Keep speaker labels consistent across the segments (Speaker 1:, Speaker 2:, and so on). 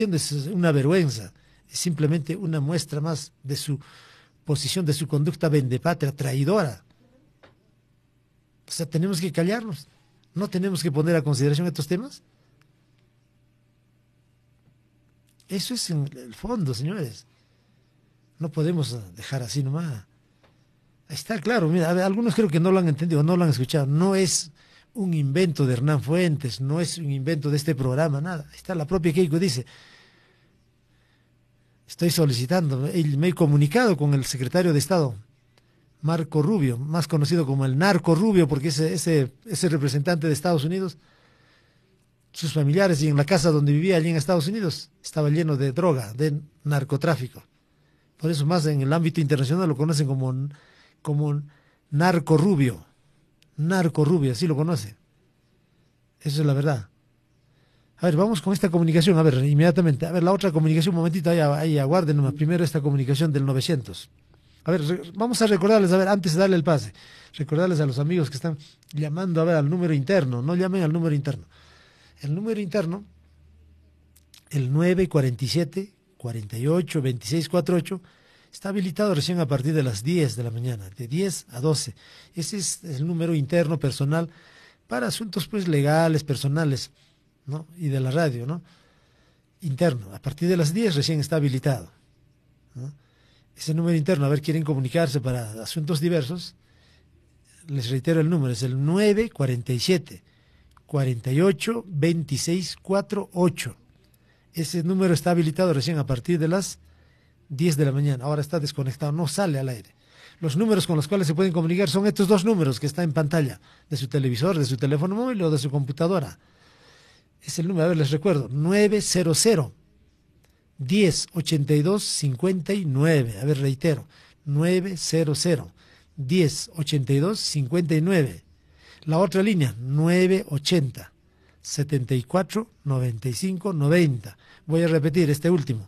Speaker 1: es una vergüenza, es simplemente una muestra más de su posición, de su conducta vendepatria, traidora. O sea, tenemos que callarnos, no tenemos que poner a consideración estos temas. Eso es en el fondo, señores. No podemos dejar así nomás. Está claro, mira, a ver, algunos creo que no lo han entendido, no lo han escuchado. No es un invento de Hernán Fuentes, no es un invento de este programa, nada. Ahí está, la propia Keiko dice, estoy solicitando, me he comunicado con el secretario de Estado, Marco Rubio, más conocido como el Narco Rubio, porque ese representante de Estados Unidos, sus familiares y en la casa donde vivía allí en Estados Unidos, estaba lleno de droga, de narcotráfico. Por eso más en el ámbito internacional lo conocen como Narco Rubio. Narco Rubio, así lo conoce. Eso es la verdad. A ver, vamos con esta comunicación, a ver, inmediatamente. A ver, la otra comunicación, un momentito, ahí aguarden nomás. Primero esta comunicación del 900. A ver, vamos a recordarles, a ver, antes de darle el pase, recordarles a los amigos que están llamando, a ver, al número interno, no llamen al número interno. El número interno, el 947-48-2648, está habilitado recién a partir de las 10 de la mañana, de 10 a 12. Ese es el número interno personal para asuntos pues legales, personales, ¿no? Y de la radio, ¿no? Interno. A partir de las 10 recién está habilitado, ¿no? Ese número interno, a ver, quieren comunicarse para asuntos diversos, les reitero el número, es el 947-48-2648. Ese número está habilitado recién a partir de las 10 de la mañana. Ahora está desconectado, no sale al aire. Los números con los cuales se pueden comunicar son estos dos números que están en pantalla, de su televisor, de su teléfono móvil o de su computadora. Es el número, a ver, les recuerdo, 900-1082-59. A ver, reitero, 900-1082-59. La otra línea, 980-74-95-90. Voy a repetir este último,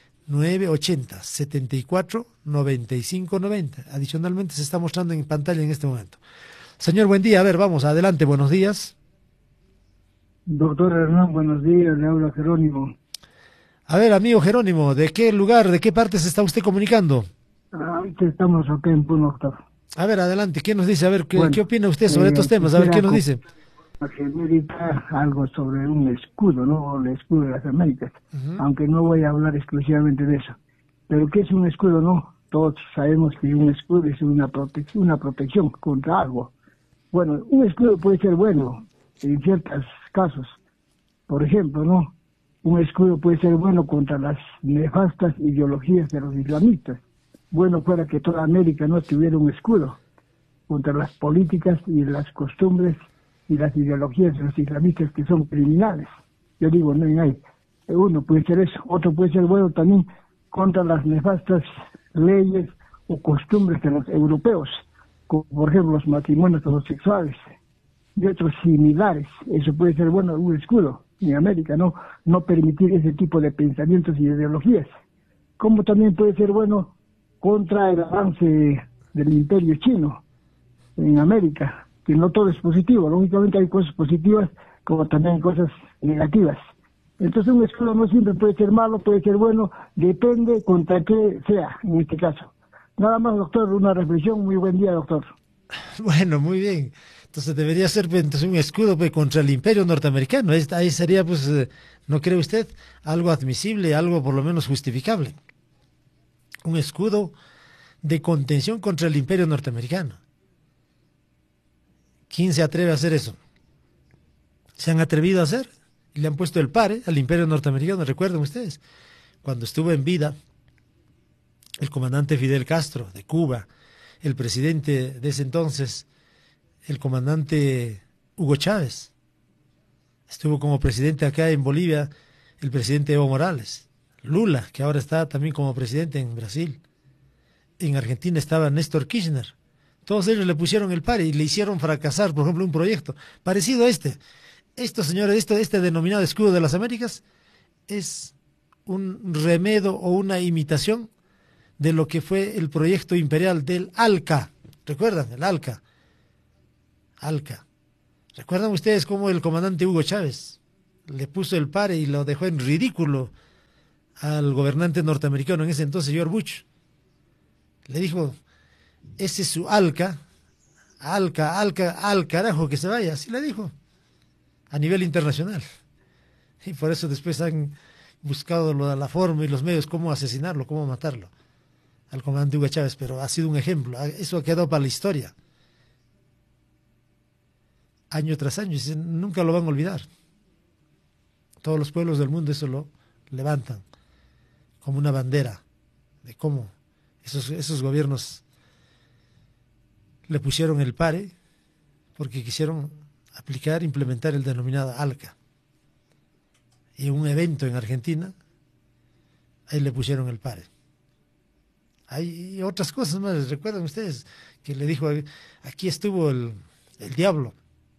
Speaker 1: 980-74-95-90. Adicionalmente se está mostrando en pantalla en este momento. Señor, buen día. A ver, vamos, adelante, buenos días.
Speaker 2: Doctor Hernán, buenos días, le habla Jerónimo.
Speaker 1: A ver, amigo Jerónimo, ¿de qué lugar, de qué parte se está usted comunicando?
Speaker 2: Ahorita estamos acá en Puno, doctor.
Speaker 1: A ver, adelante, ¿qué nos dice? A ver,
Speaker 2: Bueno,
Speaker 1: ¿qué opina usted sobre estos temas? A ver, ¿qué nos dice?
Speaker 2: Genérica algo sobre un escudo, ¿no? El escudo de las Américas. Aunque no voy a hablar exclusivamente de eso. Pero ¿qué es un escudo, no? Todos sabemos que un escudo es una protección contra algo. Bueno, un escudo puede ser bueno en ciertos casos. Por ejemplo, ¿no? Un escudo puede ser bueno contra las nefastas ideologías de los islamistas. Bueno fuera que toda América no tuviera un escudo contra las políticas y las costumbres y las ideologías de los islamistas que son criminales. Yo digo, no hay. Uno puede ser eso, otro puede ser bueno también contra las nefastas leyes o costumbres de los europeos, como por ejemplo los matrimonios homosexuales y otros similares. Eso puede ser bueno un escudo en América, no permitir ese tipo de pensamientos y ideologías. Como también puede ser bueno contra el avance del imperio chino en América, que no todo es positivo, lógicamente hay cosas positivas como también hay cosas negativas. Entonces un escudo no siempre puede ser malo, puede ser bueno, depende contra qué sea en este caso. Nada más, doctor, una reflexión. Muy buen día, doctor.
Speaker 1: Bueno, muy bien. Entonces debería ser entonces un escudo pues, contra el imperio norteamericano. Ahí sería, pues, ¿no cree usted? Algo admisible, algo por lo menos justificable. Un escudo de contención contra el imperio norteamericano. ¿Quién se atreve a hacer eso? ¿Se han atrevido a hacer? Y le han puesto el pare al imperio norteamericano. ¿Recuerdan ustedes? Cuando estuvo en vida el comandante Fidel Castro de Cuba, el presidente de ese entonces, el comandante Hugo Chávez. Estuvo como presidente acá en Bolivia el presidente Evo Morales. Lula, que ahora está también como presidente en Brasil. En Argentina estaba Néstor Kirchner. Todos ellos le pusieron el pare y le hicieron fracasar, por ejemplo, un proyecto parecido a este. Esto, señores, este denominado escudo de las Américas es un remedo o una imitación de lo que fue el proyecto imperial del ALCA. ¿Recuerdan? El ALCA. ALCA. ¿Recuerdan ustedes cómo el comandante Hugo Chávez le puso el pare y lo dejó en ridículo al gobernante norteamericano en ese entonces, George Bush. Le dijo, ese es su al carajo que se vaya, así le dijo, a nivel internacional. Y por eso después han buscado la forma y los medios cómo asesinarlo, cómo matarlo al comandante Hugo Chávez, pero ha sido un ejemplo, eso ha quedado para la historia. Año tras año, y nunca lo van a olvidar. Todos los pueblos del mundo eso lo levantan como una bandera de cómo esos gobiernos le pusieron el pare porque quisieron implementar el denominado ALCA. Y en un evento en Argentina, ahí le pusieron el pare. Hay otras cosas más, ¿recuerdan ustedes? Que le dijo, aquí estuvo el diablo,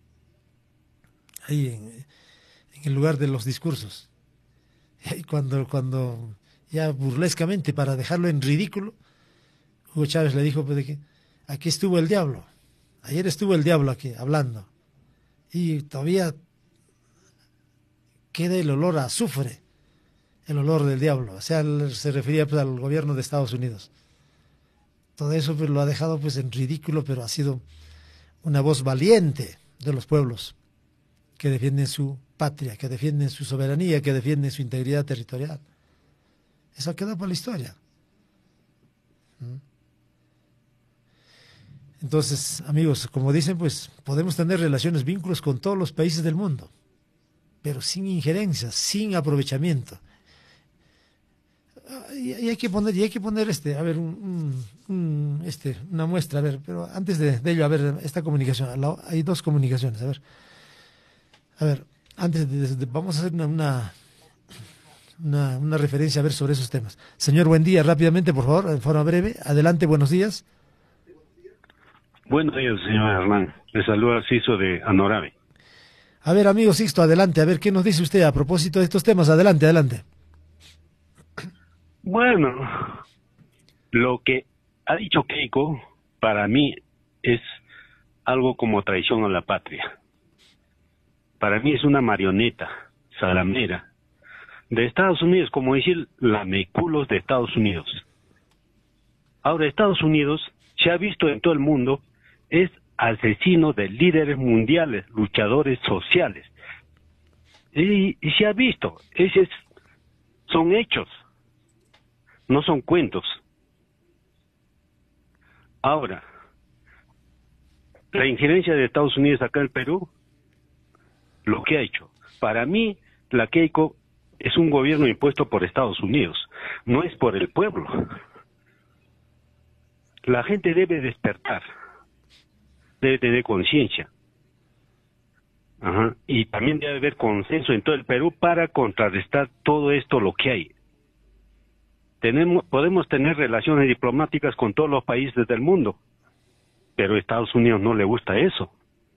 Speaker 1: ahí en el lugar de los discursos. Y cuando ya burlescamente, para dejarlo en ridículo, Hugo Chávez le dijo, pues, de que aquí estuvo el diablo, ayer estuvo el diablo aquí hablando, y todavía queda el olor a azufre, el olor del diablo. O sea, se refería pues al gobierno de Estados Unidos. Todo eso pues lo ha dejado pues en ridículo, pero ha sido una voz valiente de los pueblos que defienden su patria, que defienden su soberanía, que defienden su integridad territorial. Eso ha quedado para la historia. Entonces, amigos, como dicen, pues podemos tener relaciones, vínculos con todos los países del mundo, pero sin injerencias, sin aprovechamiento. Y hay que poner, a ver, una muestra, a ver, pero antes de ello, a ver, esta comunicación, hay dos comunicaciones, a ver, antes vamos a hacer una referencia, a ver, sobre esos temas. Señor, buen día, rápidamente, por favor, en forma breve, adelante, buenos días.
Speaker 3: Buenos días, señor Hernán. Le saluda Sisto de Anorave.
Speaker 1: A ver, amigo Sixto, adelante, a ver, ¿qué nos dice usted a propósito de estos temas? Adelante, adelante.
Speaker 3: Bueno, lo que ha dicho Keiko, para mí, es algo como traición a la patria. Para mí es una marioneta salamera de Estados Unidos, como decir, lameculos de Estados Unidos. Ahora, Estados Unidos se ha visto en todo el mundo, es asesino de líderes mundiales, luchadores sociales. Y se ha visto, son hechos, no son cuentos. Ahora, la injerencia de Estados Unidos acá en el Perú, lo que ha hecho, para mí, la Keiko es un gobierno impuesto por Estados Unidos, no es por el pueblo. La gente debe despertar, debe tener conciencia. Y también debe haber consenso en todo el Perú para contrarrestar todo esto lo que hay. Podemos tener relaciones diplomáticas con todos los países del mundo, pero a Estados Unidos no le gusta eso.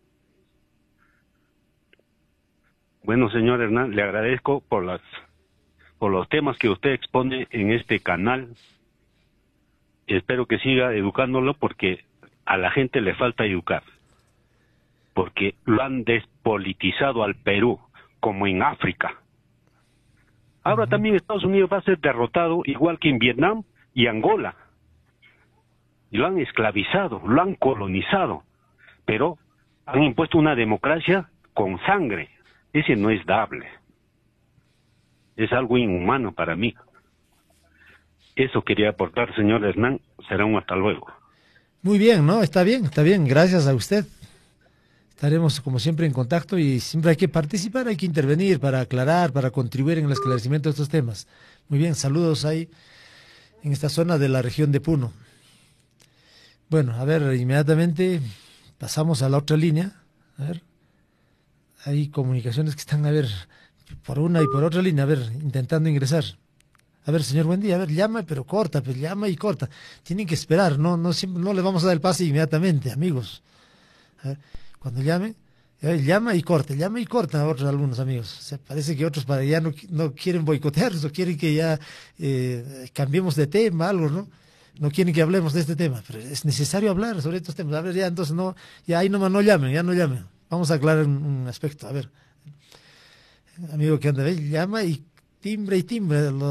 Speaker 3: Bueno, señor Hernán, le agradezco por los temas que usted expone en este canal. Espero que siga educándolo, porque a la gente le falta educar, porque lo han despolitizado al Perú, como en África. Ahora también Estados Unidos va a ser derrotado, igual que en Vietnam y Angola. Y lo han esclavizado, lo han colonizado, pero han impuesto una democracia con sangre. Ese no es dable. Es algo inhumano para mí. Eso quería aportar, señor Hernán. Será un hasta luego.
Speaker 1: Muy bien, ¿no? Está bien. Gracias a usted. Estaremos, como siempre, en contacto, y siempre hay que participar, hay que intervenir para aclarar, para contribuir en el esclarecimiento de estos temas. Muy bien, saludos ahí en esta zona de la región de Puno. Bueno, a ver, inmediatamente pasamos a la otra línea. A ver, hay comunicaciones que están, a ver, por una y por otra línea, a ver, intentando ingresar. A ver, señor, buen día, a ver, llama, pero corta, pues llama y corta. Tienen que esperar, no le vamos a dar el pase inmediatamente, amigos. A ver, cuando llame, llama y corta a otros algunos amigos. O sea, parece que otros para ya no quieren boicotearnos, o quieren que ya cambiemos de tema, algo, ¿no? No quieren que hablemos de este tema, pero es necesario hablar sobre estos temas. A ver, ya entonces ya ahí nomás no llamen. Vamos a aclarar un aspecto. A ver, amigo que anda, llama y timbre.